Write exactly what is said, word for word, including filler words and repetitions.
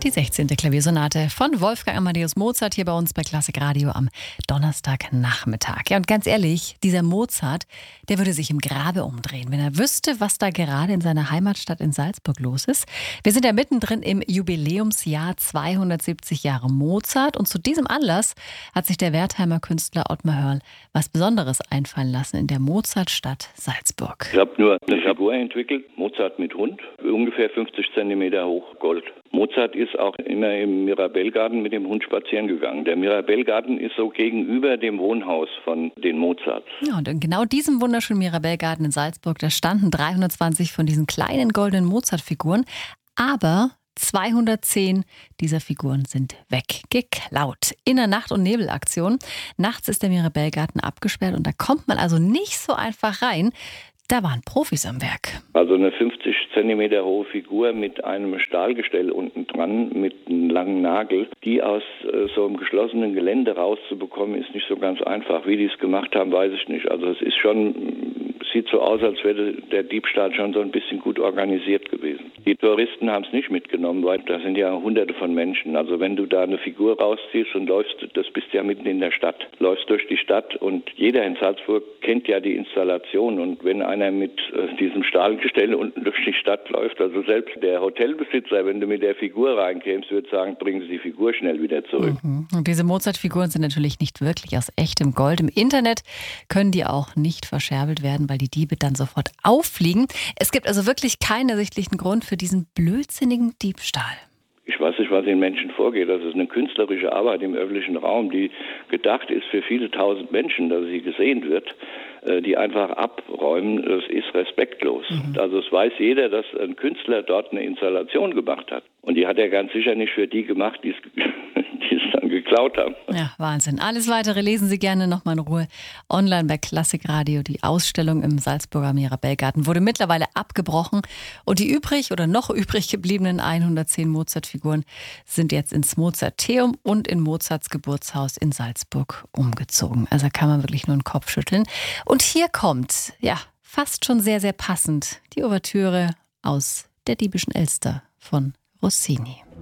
Die sechzehnte Klaviersonate von Wolfgang Amadeus Mozart hier bei uns bei Klassik Radio am Donnerstagnachmittag. Ja, und ganz ehrlich, dieser Mozart, der würde sich im Grabe umdrehen, wenn er wüsste, was da gerade in seiner Heimatstadt in Salzburg los ist. Wir sind ja mittendrin im Jubiläumsjahr zweihundertsiebzig Jahre Mozart und zu diesem Anlass hat sich der Wertheimer Künstler Ottmar Hörl was Besonderes einfallen lassen in der Mozartstadt Salzburg. Ich habe nur eine Figur entwickelt, Mozart mit Hund, ungefähr fünfzig Zentimeter hoch, Gold. Mozart ist auch immer im Mirabellgarten mit dem Hund spazieren gegangen. Der Mirabellgarten ist so gegenüber dem Wohnhaus von den Mozarts. Ja, und in genau diesem wunderschönen Mirabellgarten in Salzburg, da standen dreihundertzwanzig von diesen kleinen goldenen Mozart-Figuren, aber zweihundertzehn dieser Figuren sind weggeklaut. In der Nacht- und Nebelaktion. Nachts ist der Mirabellgarten abgesperrt und da kommt man also nicht so einfach rein. Da waren Profis am Werk. Also eine fünfzig Zentimeter hohe Figur mit einem Stahlgestell unten dran, mit einem langen Nagel. Die aus äh, so einem geschlossenen Gelände rauszubekommen, ist nicht so ganz einfach. Wie die es gemacht haben, weiß ich nicht. Also es ist schon, sieht so aus, als wäre der Diebstahl schon so ein bisschen gut organisiert gewesen. Die Touristen haben es nicht mitgenommen, weil da sind ja hunderte von Menschen. Also wenn du da eine Figur rausziehst und läufst, das bist ja mitten in der Stadt, läufst durch die Stadt und jeder in Salzburg kennt ja die Installation. Und wenn einer mit äh, diesem Stahlgestell unten durch die Stadt läuft, also selbst der Hotelbesitzer, wenn du mit der Figur reinkämst, würde sagen, bringen Sie die Figur schnell wieder zurück. Mhm. Und diese Mozart-Figuren sind natürlich nicht wirklich aus echtem Gold. Im Internet können die auch nicht verscherbelt werden, weil die Diebe dann sofort auffliegen. Es gibt also wirklich keinen ersichtlichen Grund für diesen blödsinnigen Diebstahl. Ich weiß nicht, was in Menschen vorgeht. Das ist eine künstlerische Arbeit im öffentlichen Raum, die gedacht ist für viele tausend Menschen, dass sie gesehen wird, die einfach abräumen. Das ist respektlos. Mhm. Also es weiß jeder, dass ein Künstler dort eine Installation gemacht hat. Und die hat er ganz sicher nicht für die gemacht, die es, die es dann geklaut haben. Ja, Wahnsinn. Alles Weitere lesen Sie gerne nochmal in Ruhe online bei Klassik Radio. Die Ausstellung im Salzburger Mirabellgarten wurde mittlerweile abgebrochen und die übrig oder noch übrig gebliebenen hundertzehn Mozart-Figuren sind jetzt ins Mozarteum und in Mozarts Geburtshaus in Salzburg umgezogen. Also kann man wirklich nur den Kopf schütteln. Und hier kommt, ja, fast schon sehr, sehr passend, die Ouvertüre aus Der diebischen Elster von Rossini.